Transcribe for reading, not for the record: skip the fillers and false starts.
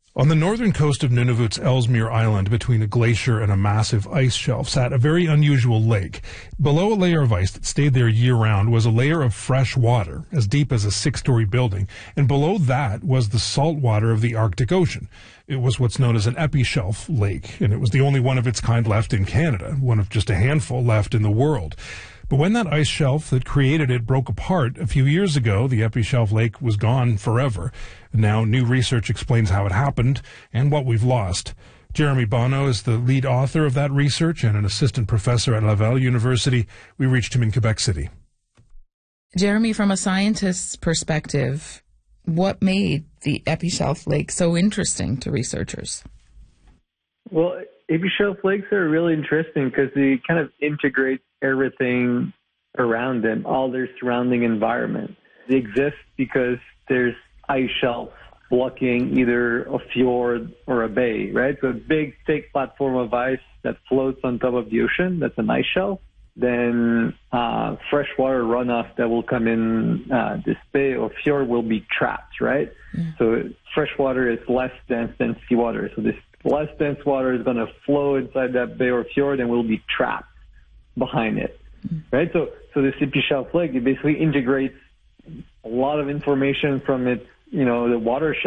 On the northern coast of Nunavut's Ellesmere Island, between a glacier and a massive ice shelf, sat a very unusual lake. Below a layer of ice that stayed there year-round was a layer of fresh water, as deep as a 6-story building, and below that was the salt water of the Arctic Ocean. It was what's known as an epishelf lake, and it was the only one of its kind left in Canada, one of just a handful left in the world. But when that ice shelf that created it broke apart a few years ago, the epishelf lake was gone forever. Now, new research explains how it happened and what we've lost. Jeremy Bonneau is the lead author of that research and an assistant professor at Laval University. We reached him in Quebec City. Jeremy, from a scientist's perspective, what made the epishelf lake so interesting to researchers? Well, epishelf lakes are really interesting because they kind of integrate everything around them, all their surrounding environment. They exist because there's ice shelf blocking either a fjord or a bay, right? So a big, thick platform of ice that floats on top of the ocean, that's an ice shelf. Then freshwater runoff that will come in this bay or fjord will be trapped, right? So freshwater is less dense than seawater. So this less dense water is going to flow inside that bay or fjord and will be trapped behind it, right? So this epishelf lake, it basically integrates a lot of information from its, the watershed